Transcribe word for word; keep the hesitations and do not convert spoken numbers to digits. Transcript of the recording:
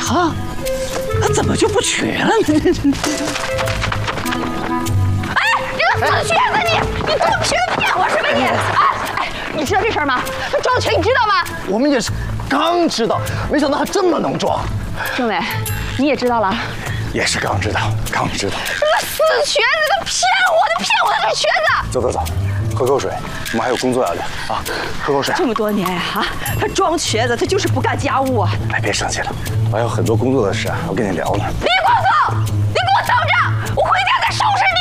呀，他怎么就不瘸了呢？ 哎，你个死瘸子你！你装瘸骗我是吧你？啊，哎，你知道这事儿吗？他装瘸你知道吗？ 我们也是刚知道，没想到他这么能装。 政委，你也知道了？ 也是刚知道，刚知道。 这死瘸子，他骗我，他骗我的这瘸子！ 走走走，喝口水，我们还有工作要干啊！喝口水。 这么多年呀，啊，他装瘸子，他就是不干家务啊！ 哎，别生气了，我还有很多工作的事啊，要跟你聊呢。 李光松，你给我等着，我回家再收拾